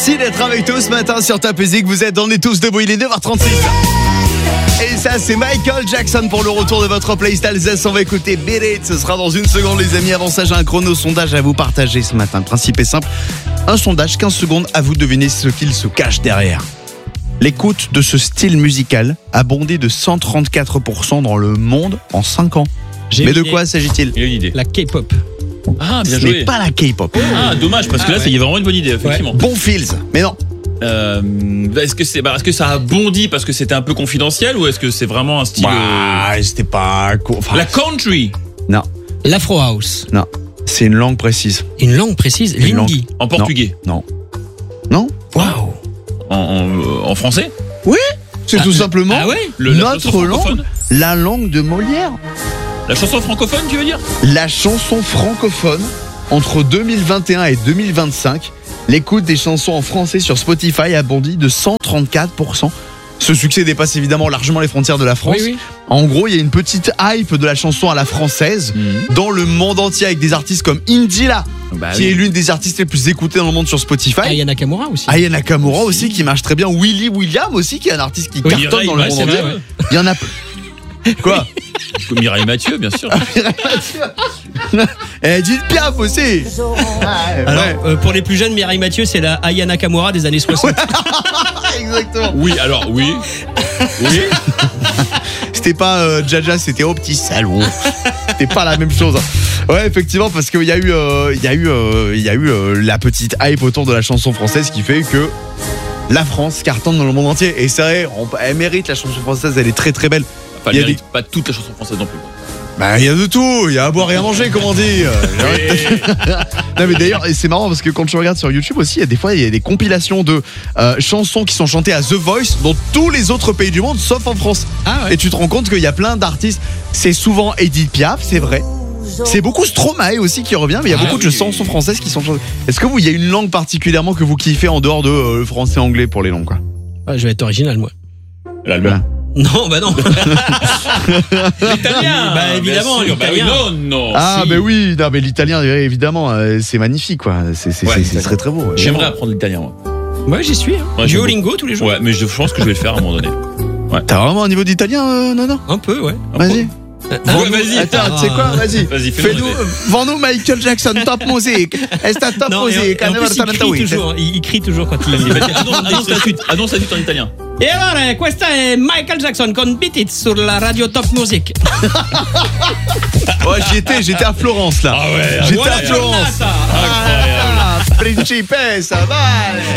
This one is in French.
Merci d'être avec nous ce matin sur Top Music. Vous êtes On est tous debout, il est 9h36. Et ça, c'est Michael Jackson pour le retour de votre playlist Alsace. On va écouter Beat It. Ce sera dans une seconde, les amis. Avant ça, j'ai un chrono sondage à vous partager ce matin. Le principe est simple. Un sondage, 15 secondes, à vous de deviner ce qu'il se cache derrière. L'écoute de ce style musical a bondé de 134% dans le monde en 5 ans. Mais de quoi s'agit-il? Il y a une idée. La K-pop. Ah, bien Ce joué. n'est pas la K-pop. Ah, dommage, parce que là, il y a vraiment une bonne idée, effectivement. Bon feels, mais non. Est-ce que ça a bondi parce que c'était un peu confidentiel ou est-ce que c'est vraiment un style C'était pas... La country Non, L'Afro House. non. C'est une langue précise. Une langue précise. Une langue. L'hindi. en portugais, Non. Non? Waouh. en français, C'est tout simplement Ah ouais la notre chanson langue, francophone. la langue de Molière. La chanson francophone, tu veux dire? La chanson francophone, entre 2021 et 2025, l'écoute des chansons en français sur Spotify a bondi de 134%. Ce succès dépasse évidemment largement les frontières de la France. Oui. En gros, il y a une petite hype de la chanson à la française dans le monde entier avec des artistes comme Indila, qui est l'une des artistes les plus écoutées dans le monde sur Spotify. Aya Nakamura aussi. Aya Nakamura aussi qui marche très bien. Willy William aussi qui est un artiste qui cartonne dans le monde entier. Il y en a quoi? Mireille Mathieu, bien sûr. Edith Piaf aussi. Alors, pour les plus jeunes, Mireille Mathieu, c'est la Aya Nakamura des années 60. Exactement. Oui, alors, oui. C'était pas Jaja, c'était au petit salon. C'était pas la même chose. Ouais, effectivement, parce qu'il y a eu la petite hype autour de la chanson française qui fait que la France cartonne dans le monde entier. Et c'est vrai, elle mérite la chanson française, elle est très très belle. Enfin, il y a pas toute la chanson française non plus. Bah, il y a de tout, il y a à boire et à manger, comme on dit. Non, mais d'ailleurs, et c'est marrant parce que quand je regarde sur YouTube aussi, il y a des compilations de chansons qui sont chantées à The Voice dans tous les autres pays du monde, sauf en France. Ah ouais. Et tu te rends compte qu'il y a plein d'artistes. C'est souvent Edith Piaf, c'est vrai. C'est beaucoup Stromae aussi qui revient, mais il y a beaucoup de chansons françaises qui sont chantées. Est-ce que il y a une langue particulièrement que vous kiffez en dehors de français anglais pour les langues, quoi? Je vais être original, moi. L'allemand. Non, bah non. L'italien. Bah évidemment, l'italien. Non. Ah, si. bah oui, non, mais l'italien, évidemment, c'est magnifique, quoi. C'est très très beau. Ouais. J'aimerais apprendre l'italien, moi. Ouais, j'y suis. Ouais, Duolingo tous les jours. Ouais, mais je pense que je vais le faire à un moment donné. T'as vraiment un niveau d'italien, non? Un peu, ouais. Vas-y. Vas-y. Attends, tu sais quoi? Vas-y. Fais-nous. Vends-nous Michael Jackson, top musique. Est-ce ta top Non, musique? en plus, il crie toujours quand il... Annonce la suite en italien. E allora, questa è Michael Jackson con Beat It sur la radio Top Music. Ouais, j'étais à Florence là. Ah ouais. J'étais à Florence. Giornata. Incroyable. Principessa, vale.